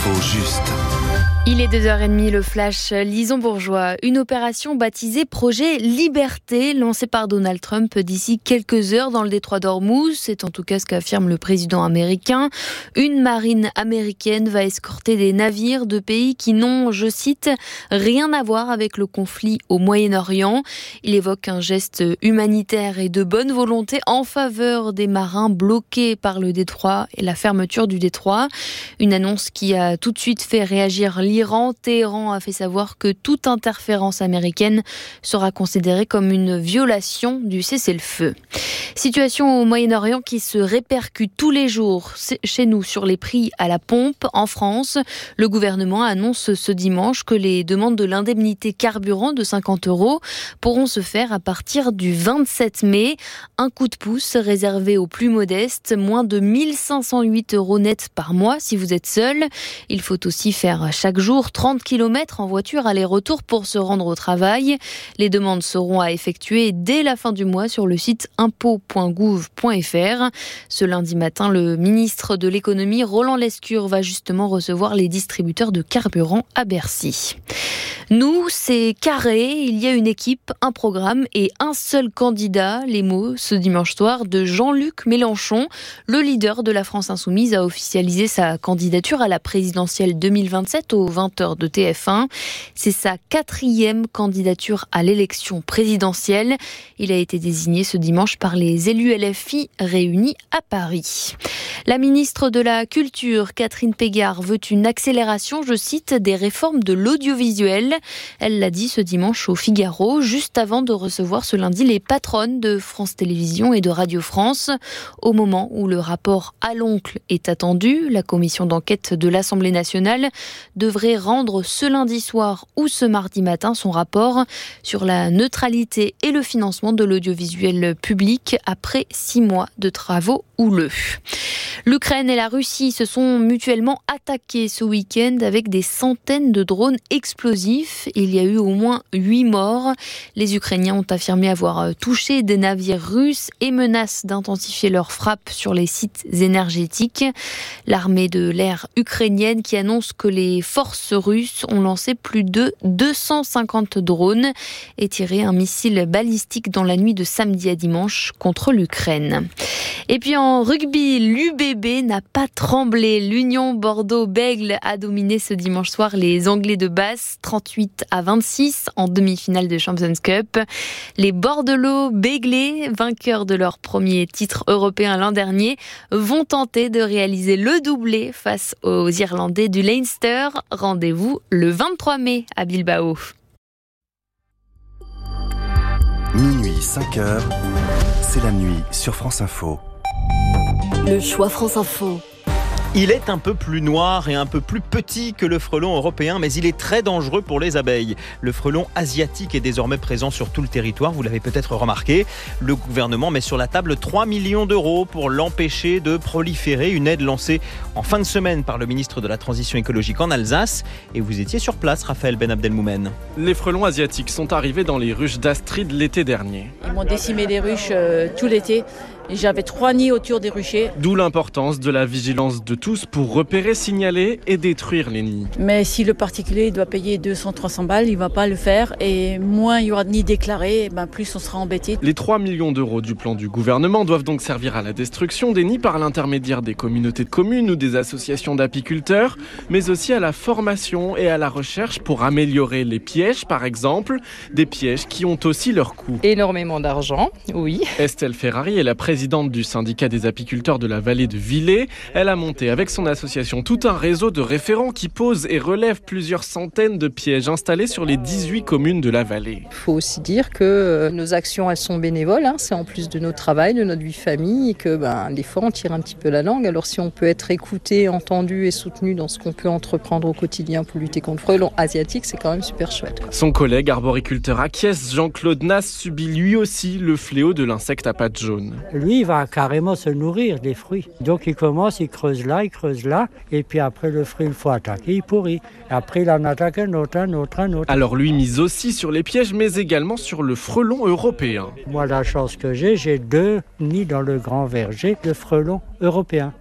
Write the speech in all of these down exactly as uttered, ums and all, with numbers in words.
L'info juste. Il est deux heures trente, le flash Lison Bourgeois. Une opération baptisée Projet Liberté, lancée par Donald Trump d'ici quelques heures dans le détroit d'Ormuz. C'est en tout cas ce qu'affirme le président américain. Une marine américaine va escorter des navires de pays qui n'ont, je cite, rien à voir avec le conflit au Moyen-Orient. Il évoque un geste humanitaire et de bonne volonté en faveur des marins bloqués par le détroit et la fermeture du détroit. Une annonce qui a tout de suite fait réagir l'Iran. L'Iran, Téhéran a fait savoir que toute interférence américaine sera considérée comme une violation du cessez-le-feu. Situation au Moyen-Orient qui se répercute tous les jours chez nous sur les prix à la pompe. En France, le gouvernement annonce ce dimanche que les demandes de l'indemnité carburant de cinquante euros pourront se faire à partir du vingt-sept mai. Un coup de pouce réservé aux plus modestes, moins de mille cinq cent huit euros net par mois si vous êtes seul. Il faut aussi faire chaque jour trente kilomètres en voiture aller-retour pour se rendre au travail. Les demandes seront à effectuer dès la fin du mois sur le site impôts point gouv point f r. Ce lundi matin, le ministre de l'économie, Roland Lescure, va justement recevoir les distributeurs de carburant à Bercy. Nous, c'est carré, il y a une équipe, un programme et un seul candidat. Les mots, ce dimanche soir, de Jean-Luc Mélenchon. Le leader de la France Insoumise a officialisé sa candidature à la présidentielle deux mille vingt-sept aux vingt heures de T F un. C'est sa quatrième candidature à l'élection présidentielle. Il a été désigné ce dimanche par les élus L F I réunis à Paris. La ministre de la Culture, Catherine Pégard, veut une accélération, je cite, des réformes de l'audiovisuel. Elle l'a dit ce dimanche au Figaro, juste avant de recevoir ce lundi les patronnes de France Télévisions et de Radio France. Au moment où le rapport à l'oncle est attendu, la commission d'enquête de l'Assemblée nationale devrait rendre ce lundi soir ou ce mardi matin son rapport sur la neutralité et le financement de l'audiovisuel public après six mois de travaux houleux. L'Ukraine et la Russie se sont mutuellement attaqués ce week-end avec des centaines de drones explosifs. Il y a eu au moins huit morts. Les Ukrainiens ont affirmé avoir touché des navires russes et menacent d'intensifier leurs frappes sur les sites énergétiques. L'armée de l'air ukrainienne qui annonce que les forces russes ont lancé plus de deux cent cinquante drones et tiré un missile balistique dans la nuit de samedi à dimanche contre l'Ukraine. Et puis en rugby, l'U B B n'a pas tremblé. L'Union Bordeaux-Bègles a dominé ce dimanche soir les Anglais de Basse, trente-huit à vingt-six en demi-finale de Champions Cup. Les Bordeaux-Béglés, vainqueurs de leur premier titre européen l'an dernier, vont tenter de réaliser le doublé face aux Irlandais du Leinster. Rendez-vous le vingt-trois mai à Bilbao. Minuit, cinq heures, c'est la nuit sur France Info. Le choix France Info. Il est un peu plus noir et un peu plus petit que le frelon européen, mais il est très dangereux pour les abeilles. Le frelon asiatique est désormais présent sur tout le territoire, vous l'avez peut-être remarqué. Le gouvernement met sur la table trois millions d'euros pour l'empêcher de proliférer. Une aide lancée en fin de semaine par le ministre de la Transition écologique en Alsace. Et vous étiez sur place, Raphaël Ben Abdelmoumen. Les frelons asiatiques sont arrivés dans les ruches d'Astrid l'été dernier. Ils m'ont décimé les ruches euh, tout l'été. Et j'avais trois nids autour des ruchers. D'où l'importance de la vigilance de tous pour repérer, signaler et détruire les nids. Mais si le particulier doit payer deux cents à trois cents balles, il ne va pas le faire. Et moins il y aura de nids déclarés, ben plus on sera embêté. Les trois millions d'euros du plan du gouvernement doivent donc servir à la destruction des nids par l'intermédiaire des communautés de communes ou des associations d'apiculteurs, mais aussi à la formation et à la recherche pour améliorer les pièges, par exemple. Des pièges qui ont aussi leur coût. Énormément d'argent, oui. Estelle Ferrari est la présidente présidente du syndicat des apiculteurs de la vallée de Villers. Elle a monté avec son association tout un réseau de référents qui posent et relèvent plusieurs centaines de pièges installés sur les dix-huit communes de la vallée. Il faut aussi dire que nos actions, elles sont bénévoles. Hein. C'est en plus de notre travail, de notre vie de famille, et que ben, des fois, on tire un petit peu la langue. Alors si on peut être écouté, entendu et soutenu dans ce qu'on peut entreprendre au quotidien pour lutter contre le frelon asiatique, c'est quand même super chouette. Quoi. Son collègue arboriculteur à Kies, Jean-Claude Nas, subit lui aussi le fléau de l'insecte à pattes jaunes. Lui, il va carrément se nourrir des fruits. Donc il commence, il creuse là, il creuse là, et puis après le fruit, une fois attaqué, il pourrit. Après, il en attaque un autre, un autre, un autre. Alors lui mise aussi sur les pièges, mais également sur le frelon européen. Moi, la chance que j'ai, j'ai deux nids dans le grand verger de frelons européens.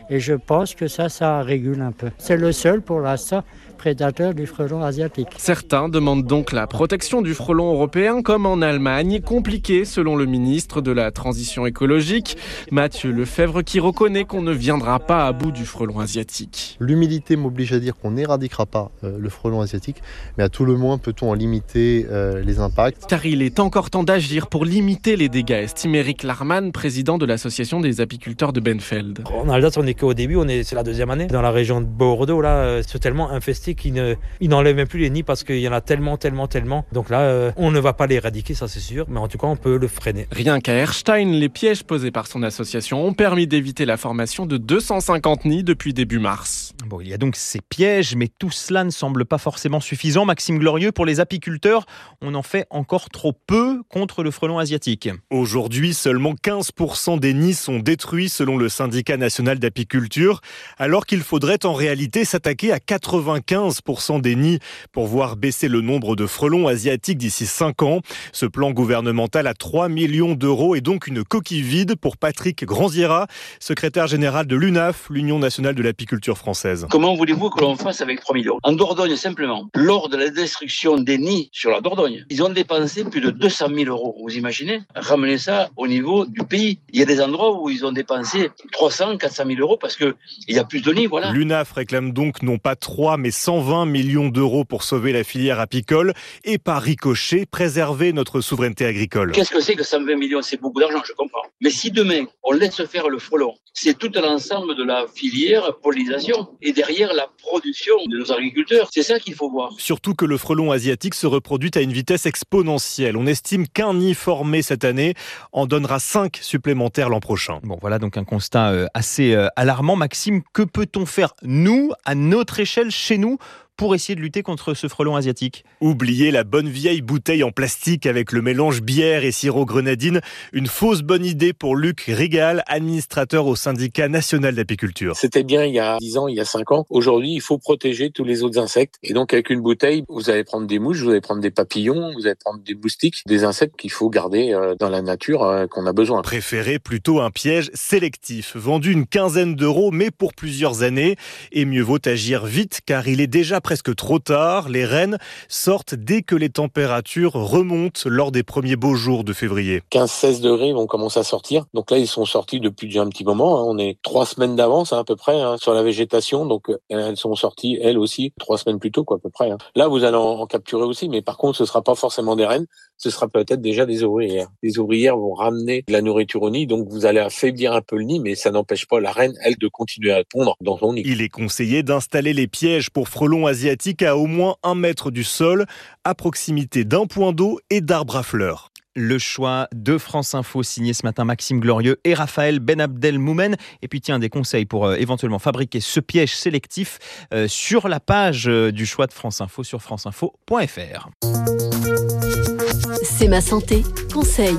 Et je pense que ça, ça régule un peu. C'est le seul pour l'instant prédateur du frelon asiatique. Certains demandent donc la protection du frelon européen comme en Allemagne, compliqué selon le ministre de la Transition écologique, Mathieu Lefebvre, qui reconnaît qu'on ne viendra pas à bout du frelon asiatique. L'humilité m'oblige à dire qu'on n'éradiquera pas euh, le frelon asiatique, mais à tout le moins peut-on en limiter euh, les impacts. Car il est encore temps d'agir pour limiter les dégâts, estime Eric Larman, président de l'association des apiculteurs de Benfeld. En Alsace, on n'est qu'au début, on est, c'est la deuxième année. Dans la région de Bordeaux, là, c'est tellement infesté qu'ils ne, ils n'enlèvent même plus les nids parce qu'il y en a tellement, tellement, tellement. Donc là, euh, on ne va pas l'éradiquer, ça c'est sûr, mais en tout cas, on peut le freiner. Rien qu'à Erstein, les pièges posés par son association ont permis d'éviter la formation de deux cent cinquante nids depuis début mars. Bon, il y a donc ces pièges, mais tout cela ne semble pas forcément suffisant. Maxime Glorieux, pour les apiculteurs, on en fait encore trop peu contre le frelon asiatique. Aujourd'hui, seulement quinze pour cent des nids sont détruits selon le syndicat national d'apiculture, alors qu'il faudrait en réalité s'attaquer à quatre-vingt-quinze pour cent des nids pour voir baisser le nombre de frelons asiatiques d'ici cinq ans. Ce plan gouvernemental à trois millions d'euros est donc une coquille vide pour Patrick Granziera, secrétaire général de l'U N A F, l'Union nationale de l'apiculture française. Comment voulez-vous que l'on fasse avec trois millions ? En Dordogne, simplement, lors de la destruction des nids sur la Dordogne, ils ont dépensé plus de deux cent mille euros. Vous imaginez ? Ramenez ça au niveau du pays. Il y a des endroits où ils ont dépensé trois cents, quatre cent mille euros parce qu'il y a plus de nids, voilà. L'U N A F réclame donc non pas trois, mais cent vingt millions d'euros pour sauver la filière apicole et par ricochet, préserver notre souveraineté agricole. Qu'est-ce que c'est que cent vingt millions ? C'est beaucoup d'argent, je comprends. Mais si demain, on laisse faire le frelon, c'est tout l'ensemble de la filière pollinisation et derrière la production de nos agriculteurs. C'est ça qu'il faut voir. Surtout que le frelon asiatique se reproduit à une vitesse exponentielle. On estime qu'un nid formé cette année en donnera cinq supplémentaires l'an prochain. Bon, voilà donc un constat assez alarmant. Maxime, que peut-on faire, nous, à notre échelle, chez nous, pour essayer de lutter contre ce frelon asiatique? Oubliez la bonne vieille bouteille en plastique avec le mélange bière et sirop grenadine. Une fausse bonne idée pour Luc Rigal, administrateur au syndicat national d'apiculture. C'était bien il y a dix ans, il y a cinq ans. Aujourd'hui, il faut protéger tous les autres insectes. Et donc, avec une bouteille, vous allez prendre des mouches, vous allez prendre des papillons, vous allez prendre des moustiques, des insectes qu'il faut garder dans la nature, qu'on a besoin. Préférez plutôt un piège sélectif, vendu une quinzaine d'euros, mais pour plusieurs années. Et mieux vaut agir vite, car il est déjà presque trop tard. Les rennes sortent dès que les températures remontent lors des premiers beaux jours de février. quinze seize degrés vont commencer à sortir. Donc là, ils sont sortis depuis déjà un petit moment. On est trois semaines d'avance à peu près hein, sur la végétation. Donc elles sont sorties, elles aussi, trois semaines plus tôt, quoi, à peu près. Hein. Là, vous allez en, en capturer aussi, mais par contre, ce sera pas forcément des rennes. Ce sera peut-être déjà des ouvrières. Les ouvrières vont ramener de la nourriture au nid, donc vous allez affaiblir un peu le nid, mais ça n'empêche pas la reine, elle, de continuer à pondre dans son nid. Il est conseillé d'installer les pièges pour frelons asiatiques à au moins un mètre du sol, à proximité d'un point d'eau et d'arbres à fleurs. Le choix de France Info, signé ce matin Maxime Glorieux et Raphaël Benabdelmoumen. Et puis tiens, des conseils pour euh, éventuellement fabriquer ce piège sélectif euh, sur la page euh, du choix de France Info sur franceinfo point f r. C'est ma santé, conseil.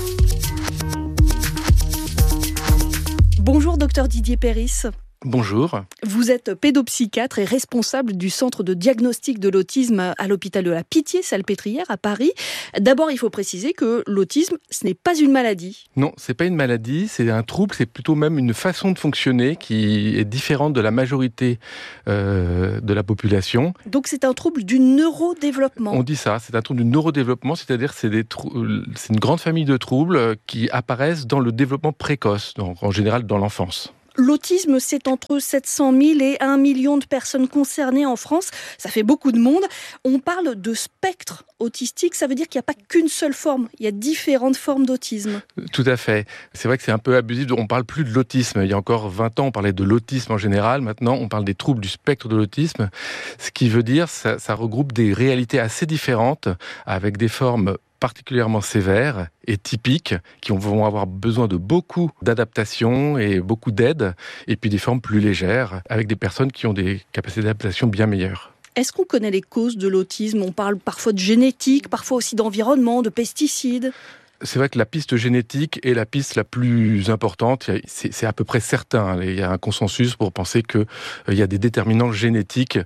Bonjour docteur Didier Péris. Bonjour. Vous êtes pédopsychiatre et responsable du centre de diagnostic de l'autisme à l'hôpital de la Pitié-Salpêtrière à Paris. D'abord, il faut préciser que l'autisme, ce n'est pas une maladie. Non, c'est pas une maladie, c'est un trouble, c'est plutôt même une façon de fonctionner qui est différente de la majorité euh, de la population. Donc c'est un trouble du neurodéveloppement. On dit ça, c'est un trouble du neurodéveloppement, c'est-à-dire c'est, des trou- c'est une grande famille de troubles qui apparaissent dans le développement précoce, donc en général dans l'enfance. L'autisme, c'est entre sept cent mille et un million de personnes concernées en France. Ça fait beaucoup de monde. On parle de spectre autistique. Ça veut dire qu'il n'y a pas qu'une seule forme. Il y a différentes formes d'autisme. Tout à fait. C'est vrai que c'est un peu abusif. On ne parle plus de l'autisme. Il y a encore vingt ans, on parlait de l'autisme en général. Maintenant, on parle des troubles du spectre de l'autisme. Ce qui veut dire, ça, ça regroupe des réalités assez différentes avec des formes particulièrement sévères et typiques, qui vont avoir besoin de beaucoup d'adaptation et beaucoup d'aide, et puis des formes plus légères, avec des personnes qui ont des capacités d'adaptation bien meilleures. Est-ce qu'on connaît les causes de l'autisme ? On parle parfois de génétique, parfois aussi d'environnement, de pesticides. C'est vrai que la piste génétique est la piste la plus importante. C'est, c'est à peu près certain. Il y a un consensus pour penser qu'il euh, y a des déterminants génétiques.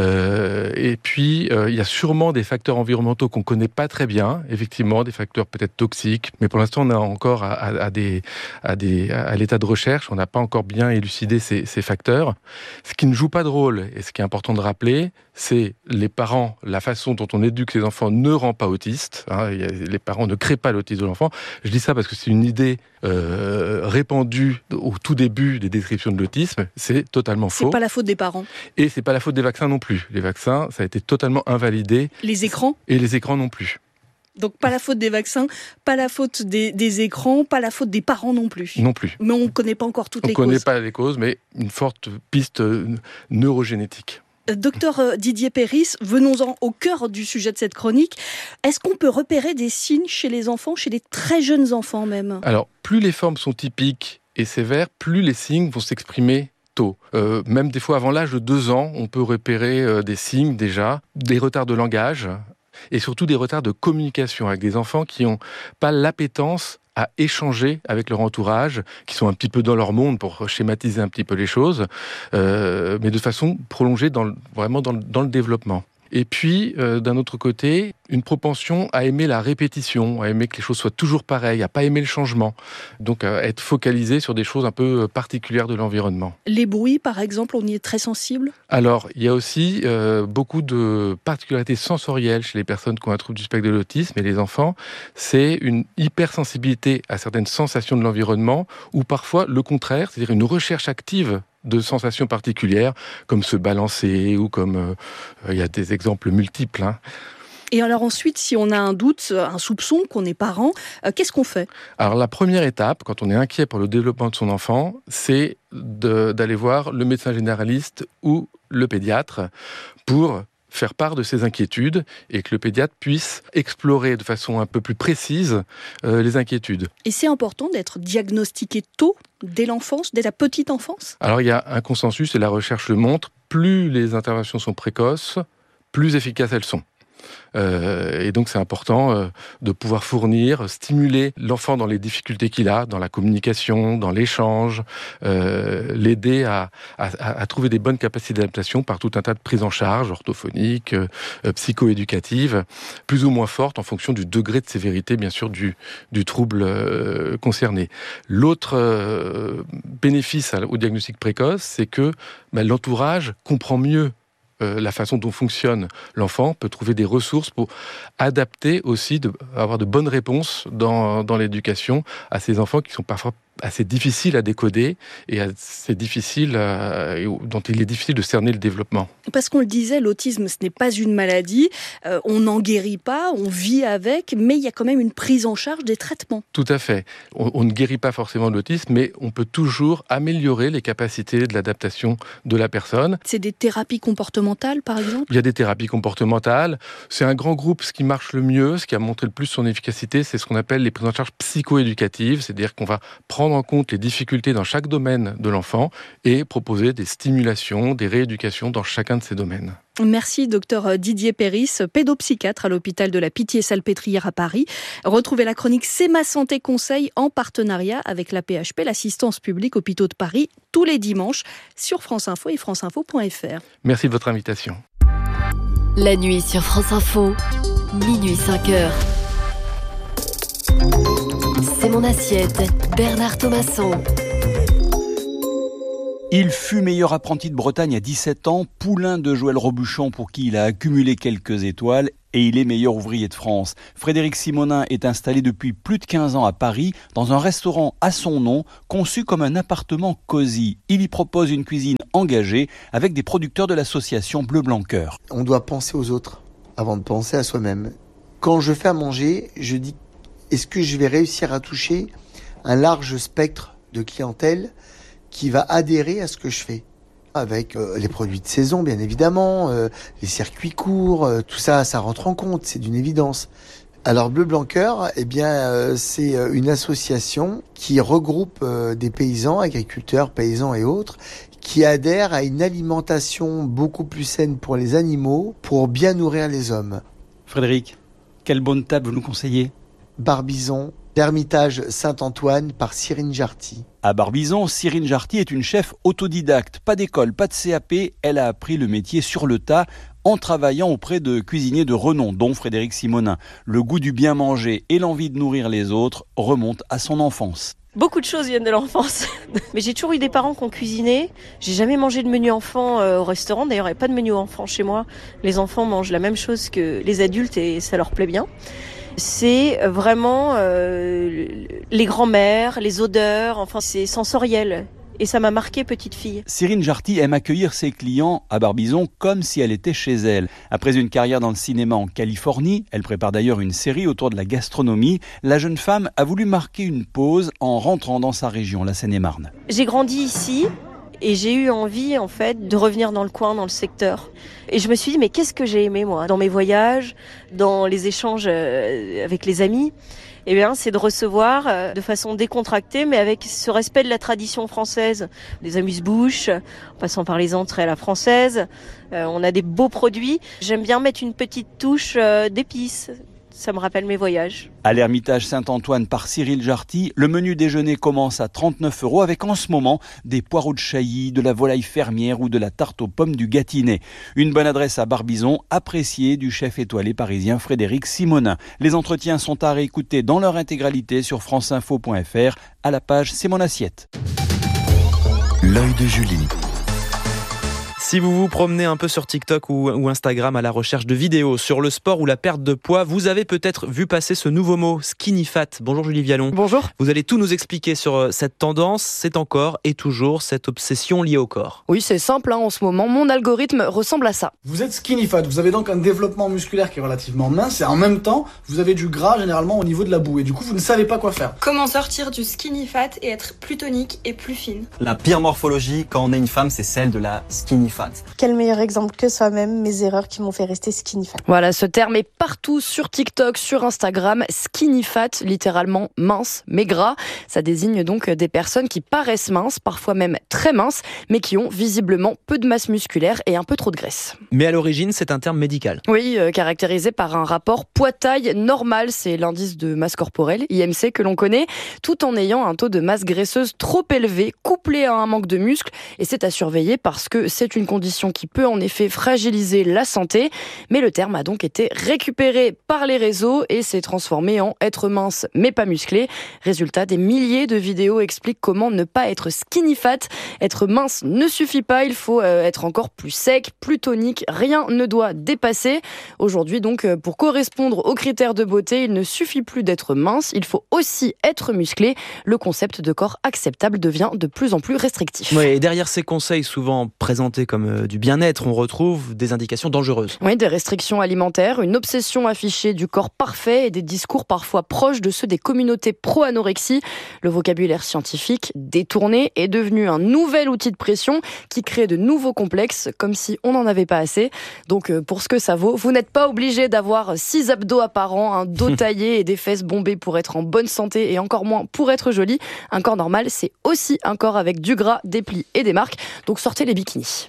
Euh, et puis, euh, il y a sûrement des facteurs environnementaux qu'on ne connaît pas très bien. Effectivement, des facteurs peut-être toxiques. Mais pour l'instant, on est encore à, à, à, des, à, des, à l'état de recherche. On n'a pas encore bien élucidé ces, ces facteurs. Ce qui ne joue pas de rôle, et ce qui est important de rappeler, c'est les parents, la façon dont on éduque ses enfants ne rend pas autistes. Hein, les parents ne créent pas l'autisme de l'enfant. Je dis ça parce que c'est une idée euh, répandue au tout début des descriptions de l'autisme. C'est totalement faux. C'est pas la faute des parents. Et c'est pas la faute des vaccins non plus. Les vaccins, ça a été totalement invalidé. Les écrans ? Et les écrans non plus. Donc pas la faute des vaccins, pas la faute des, des écrans, pas la faute des parents non plus. Non plus. Mais on ne connaît pas encore toutes on les causes. On ne connaît pas les causes, mais une forte piste neurogénétique. Docteur Didier Péris, venons-en au cœur du sujet de cette chronique. Est-ce qu'on peut repérer des signes chez les enfants, chez les très jeunes enfants même ? Alors, plus les formes sont typiques et sévères, plus les signes vont s'exprimer tôt. Euh, même des fois avant l'âge de deux ans, on peut repérer euh, des signes déjà, des retards de langage et surtout des retards de communication avec des enfants qui n'ont pas l'appétence à échanger avec leur entourage, qui sont un petit peu dans leur monde pour schématiser un petit peu les choses, euh, mais de façon prolongée dans le, vraiment dans le, dans le développement. Et puis, euh, d'un autre côté, une propension à aimer la répétition, à aimer que les choses soient toujours pareilles, à pas aimer le changement. Donc, à être focalisé sur des choses un peu particulières de l'environnement. Les bruits, par exemple, on y est très sensible ? Alors, il y a aussi euh, beaucoup de particularités sensorielles chez les personnes qui ont un trouble du spectre de l'autisme et les enfants. C'est une hypersensibilité à certaines sensations de l'environnement ou parfois le contraire, c'est-à-dire une recherche active de sensations particulières, comme se balancer ou comme... Euh, il y a des exemples multiples. Hein. Et alors ensuite, si on a un doute, un soupçon, qu'on est parent, euh, qu'est-ce qu'on fait ? Alors la première étape, quand on est inquiet pour le développement de son enfant, c'est de, d'aller voir le médecin généraliste ou le pédiatre pour faire part de ses inquiétudes et que le pédiatre puisse explorer de façon un peu plus précise euh, les inquiétudes. Et c'est important d'être diagnostiqué tôt, dès l'enfance, dès la petite enfance ? Alors il y a un consensus et la recherche le montre, plus les interventions sont précoces, plus efficaces elles sont. Euh, et donc c'est important euh, de pouvoir fournir, stimuler l'enfant dans les difficultés qu'il a, dans la communication, dans l'échange, euh, l'aider à, à, à trouver des bonnes capacités d'adaptation par tout un tas de prises en charge orthophoniques, euh, psychoéducatives, plus ou moins fortes en fonction du degré de sévérité, bien sûr, du, du trouble euh, concerné. L'autre euh, bénéfice au diagnostic précoce, c'est que bah, l'entourage comprend mieux Euh, la façon dont fonctionne l'enfant, peut trouver des ressources pour adapter aussi, de, avoir de bonnes réponses dans, dans l'éducation à ces enfants qui sont parfois assez difficiles à décoder et assez difficiles à, dont il est difficile de cerner le développement. Parce qu'on le disait, l'autisme, ce n'est pas une maladie, euh, on n'en guérit pas, on vit avec, mais il y a quand même une prise en charge des traitements. Tout à fait. On, on ne guérit pas forcément de l'autisme, mais on peut toujours améliorer les capacités de l'adaptation de la personne. C'est des thérapies comportementales, par exemple ? Il y a des thérapies comportementales. C'est un grand groupe. Ce qui marche le mieux, ce qui a montré le plus son efficacité, c'est ce qu'on appelle les prises en charge psychoéducatives, c'est-à-dire qu'on va prendre en compte les difficultés dans chaque domaine de l'enfant et proposer des stimulations, des rééducations dans chacun de ces domaines. Merci, docteur Didier Péris, pédopsychiatre à l'hôpital de la Pitié-Salpêtrière à Paris. Retrouvez la chronique C'est ma santé conseil en partenariat avec l'A P H P, l'assistance publique hôpitaux de Paris, tous les dimanches sur France Info et franceinfo point f r. Merci de votre invitation. La nuit sur France Info, minuit cinq heures. C'est mon assiette, Bernard Thomasson. Il fut meilleur apprenti de Bretagne à dix-sept ans, poulain de Joël Robuchon pour qui il a accumulé quelques étoiles et il est meilleur ouvrier de France. Frédéric Simonin est installé depuis plus de quinze ans à Paris dans un restaurant à son nom, conçu comme un appartement cosy. Il y propose une cuisine engagée avec des producteurs de l'association Bleu Blanc Cœur. On doit penser aux autres avant de penser à soi-même. Quand je fais à manger, je dis est-ce que je vais réussir à toucher un large spectre de clientèle qui va adhérer à ce que je fais, avec euh, les produits de saison bien évidemment, euh, les circuits courts, euh, tout ça, ça rentre en compte, c'est d'une évidence. Alors Bleu Blanc Cœur, eh bien euh, c'est une association qui regroupe euh, des paysans, agriculteurs, paysans et autres, qui adhèrent à une alimentation beaucoup plus saine pour les animaux, pour bien nourrir les hommes. Frédéric, quelle bonne table vous nous conseillez ? Barbizon, l'Ermitage Saint-Antoine par Cyrine Jarty. À Barbizon, Cyrine Jarty est une chef autodidacte. Pas d'école, pas de C A P, elle a appris le métier sur le tas en travaillant auprès de cuisiniers de renom, dont Frédéric Simonin. Le goût du bien manger et l'envie de nourrir les autres remontent à son enfance. Beaucoup de choses viennent de l'enfance. Mais j'ai toujours eu des parents qui ont cuisiné. J'ai jamais mangé de menu enfant au restaurant. D'ailleurs, il n'y a pas de menu enfant chez moi. Les enfants mangent la même chose que les adultes et ça leur plaît bien. C'est vraiment euh, les grands-mères, les odeurs, enfin c'est sensoriel. Et ça m'a marqué petite fille. Cyrine Jarty aime accueillir ses clients à Barbizon comme si elle était chez elle. Après une carrière dans le cinéma en Californie, elle prépare d'ailleurs une série autour de la gastronomie. La jeune femme a voulu marquer une pause en rentrant dans sa région, la Seine-et-Marne. J'ai grandi ici. Et j'ai eu envie, en fait, de revenir dans le coin, dans le secteur. Et je me suis dit, mais qu'est-ce que j'ai aimé, moi, dans mes voyages, dans les échanges avec les amis? Eh bien, c'est de recevoir de façon décontractée, mais avec ce respect de la tradition française. Des amuse-bouches, en passant par les entrées à la française. Euh, on a des beaux produits. J'aime bien mettre une petite touche euh, d'épices. Ça me rappelle mes voyages. À l'Ermitage Saint-Antoine par Cyrine Jarty, le menu déjeuner commence à trente-neuf euros avec en ce moment des poireaux de Chailly, de la volaille fermière ou de la tarte aux pommes du Gâtinais. Une bonne adresse à Barbizon, appréciée du chef étoilé parisien Frédéric Simonin. Les entretiens sont à réécouter dans leur intégralité sur franceinfo point f r à la page C'est mon assiette. L'œil de Julie. Si vous vous promenez un peu sur TikTok ou, ou Instagram à la recherche de vidéos sur le sport ou la perte de poids, vous avez peut-être vu passer ce nouveau mot, skinny fat. Bonjour Julie Vialon. Bonjour. Vous allez tout nous expliquer sur cette tendance. C'est encore et toujours cette obsession liée au corps. Oui, c'est simple, hein, en ce moment, mon algorithme ressemble à ça. Vous êtes skinny fat, vous avez donc un développement musculaire qui est relativement mince et en même temps, vous avez du gras généralement au niveau de la boue et du coup, vous ne savez pas quoi faire. Comment sortir du skinny fat et être plus tonique et plus fine? La pire morphologie quand on est une femme, c'est celle de la skinny fat. Quel meilleur exemple que soi-même, mes erreurs qui m'ont fait rester skinny fat. Voilà, ce terme est partout sur TikTok, sur Instagram. Skinny fat, littéralement mince mais gras. Ça désigne donc des personnes qui paraissent minces, parfois même très minces, mais qui ont visiblement peu de masse musculaire et un peu trop de graisse. Mais à l'origine, c'est un terme médical. Oui, euh, caractérisé par un rapport poids-taille normal. C'est l'indice de masse corporelle, I M C, que l'on connaît, tout en ayant un taux de masse graisseuse trop élevé, couplé à un manque de muscles. Et c'est à surveiller parce que c'est une condition qui peut en effet fragiliser la santé. Mais le terme a donc été récupéré par les réseaux et s'est transformé en être mince mais pas musclé. Résultat, des milliers de vidéos expliquent comment ne pas être skinny fat. Être mince ne suffit pas, il faut être encore plus sec, plus tonique, rien ne doit dépasser. Aujourd'hui donc, pour correspondre aux critères de beauté, il ne suffit plus d'être mince, il faut aussi être musclé. Le concept de corps acceptable devient de plus en plus restrictif. Oui, et derrière ces conseils souvent présentés comme du bien-être, on retrouve des indications dangereuses. Oui, des restrictions alimentaires, une obsession affichée du corps parfait et des discours parfois proches de ceux des communautés pro-anorexie. Le vocabulaire scientifique détourné est devenu un nouvel outil de pression qui crée de nouveaux complexes, comme si on n'en avait pas assez. Donc pour ce que ça vaut, vous n'êtes pas obligé d'avoir six abdos apparents, un dos taillé et des fesses bombées pour être en bonne santé et encore moins pour être joli. Un corps normal, c'est aussi un corps avec du gras, des plis et des marques. Donc sortez les bikinis.